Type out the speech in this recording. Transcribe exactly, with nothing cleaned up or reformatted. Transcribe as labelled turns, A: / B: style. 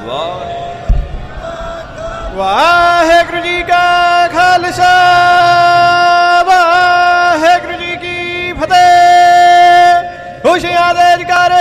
A: ਵਾਹਿਗੁਰੂ ਜੀ ਕਾ ਖਾਲਸਾ ਵਾਹਿਗੁਰੂ ਜੀ ਕੀ ਫਤਿਹ। ਖੁਸ਼ੀਆਂ ਦੇ ਜਕਾਰੇ